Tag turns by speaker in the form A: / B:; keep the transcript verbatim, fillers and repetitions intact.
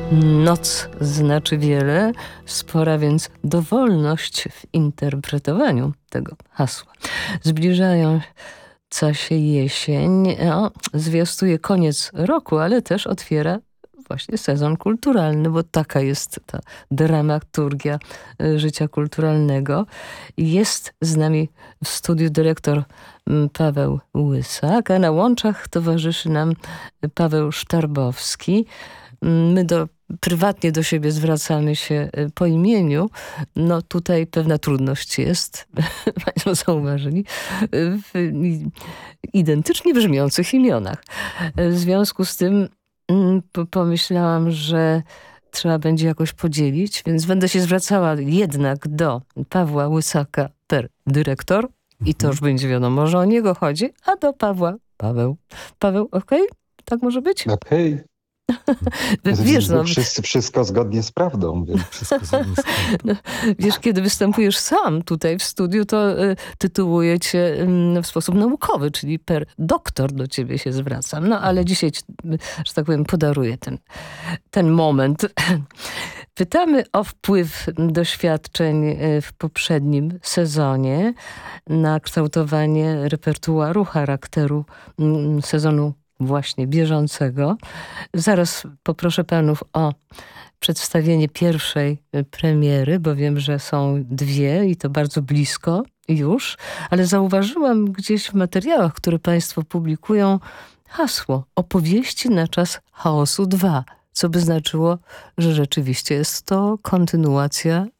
A: Noc znaczy wiele, spora więc dowolność w interpretowaniu tego hasła. Zbliżająca się jesień, o, zwiastuje koniec roku, ale też otwiera właśnie sezon kulturalny, bo taka jest ta dramaturgia y, życia kulturalnego. Jest z nami w studiu dyrektor mm, Paweł Łysak, a na łączach towarzyszy nam Paweł Sztarbowski. My do, prywatnie do siebie zwracamy się y, po imieniu. No tutaj pewna trudność jest, Państwo zauważyli, y, w i- identycznie brzmiących imionach. W związku z tym mm, po- pomyślałam, że trzeba będzie jakoś podzielić, więc będę się zwracała jednak do Pawła Łysaka per dyrektor i to już będzie wiadomo, że o niego chodzi, a do Pawła Paweł. Paweł, okej? Tak może być?
B: Okej.
A: Wiesz, no,
B: Wszyscy wszystko zgodnie z prawdą, więc
C: Wszystko zgodnie z prawdą.
A: no, wiesz, kiedy występujesz sam tutaj w studiu, to y, tytułuję cię y, w sposób naukowy, czyli per doktor do ciebie się zwracam. No ale dzisiaj, ci, y, że tak powiem, podaruję ten, ten moment. Pytamy o wpływ doświadczeń y, w poprzednim sezonie na kształtowanie repertuaru, charakteru mm, sezonu właśnie bieżącego. Zaraz poproszę panów o przedstawienie pierwszej y, premiery, bo wiem, że są dwie i to bardzo blisko już, ale zauważyłam gdzieś w materiałach, które państwo publikują, hasło Opowieści na czas chaosu dwa, co by znaczyło, że rzeczywiście jest to kontynuacja